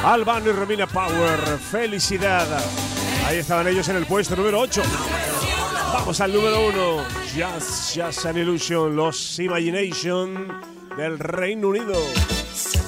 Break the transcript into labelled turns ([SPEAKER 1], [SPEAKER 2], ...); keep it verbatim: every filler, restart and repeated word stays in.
[SPEAKER 1] Albano y Romina Power, Felicidad. Ahí estaban ellos en el puesto número ocho. Vamos al número uno. Just, Just an Illusion, los Imagination del Reino Unido.